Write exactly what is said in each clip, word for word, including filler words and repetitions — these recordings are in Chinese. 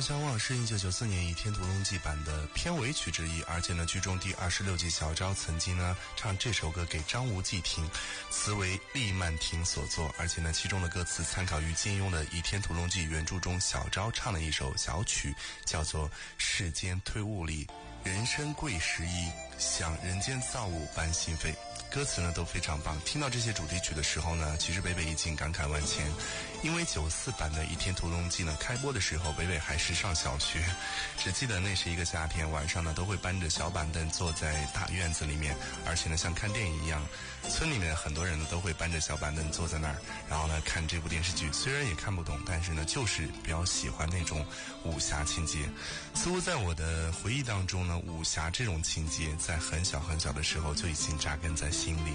段相望是一九九四年《倚天屠龙记》版的片尾曲之一，而且呢，剧中第二十六集小昭曾经呢唱这首歌给张无忌听，词为厉曼婷所作，而且呢，其中的歌词参考于金庸的《倚天屠龙记》原著中小昭唱的一首小曲，叫做《世间推物里，人生贵十一，想人间造物般心扉》。歌词呢都非常棒，听到这些主题曲的时候呢，其实北北已经感慨万千，因为九四版的《倚天屠龙记》呢开播的时候，北北还是上小学，只记得那是一个夏天，晚上呢都会搬着小板凳坐在大院子里面，而且呢像看电影一样，村里面很多人呢都会搬着小板凳坐在那儿，然后呢看这部电视剧，虽然也看不懂，但是呢就是比较喜欢那种武侠情节。似乎在我的回忆当中呢，武侠这种情节在很小很小的时候就已经扎根在心里。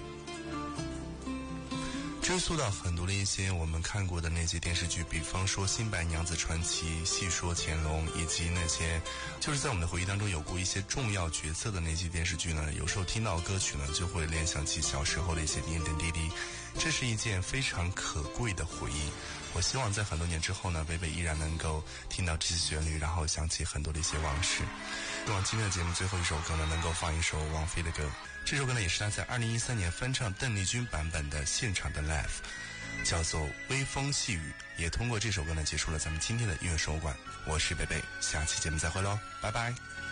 追溯到很多的一些我们看过的那些电视剧，比方说《新白娘子传奇》、《戏说乾隆》，以及那些就是在我们的回忆当中有过一些重要角色的那些电视剧呢，有时候听到歌曲呢就会联想起小时候的一些点点滴滴，这是一件非常可贵的回忆。我希望在很多年之后呢，北北依然能够听到这些旋律，然后想起很多的一些往事。希望今天的节目最后一首歌呢，能够放一首王菲的歌。这首歌呢，也是她在二零一三年翻唱邓丽君版本的现场的 live， 叫做《微风细雨》。也通过这首歌呢，结束了咱们今天的音乐收馆。我是北北，下期节目再会喽，拜拜。